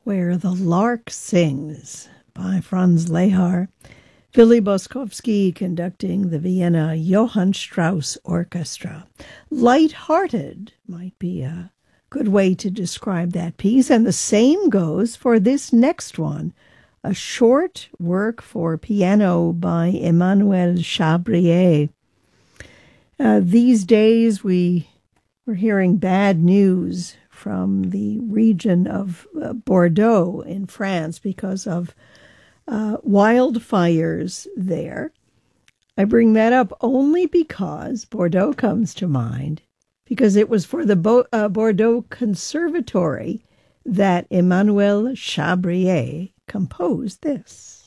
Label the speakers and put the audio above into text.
Speaker 1: Where the Lark Sings by Franz Lehár. Philly Boskovsky conducting the Vienna Johann Strauss Orchestra. Light-hearted might be a good way to describe that piece, and the same goes for this next one, a short work for piano by Emmanuel Chabrier. These days we're hearing bad news from the region of Bordeaux in France because of wildfires there. I bring that up only because Bordeaux comes to mind, because it was for the Bordeaux Conservatory that Emmanuel Chabrier composed this.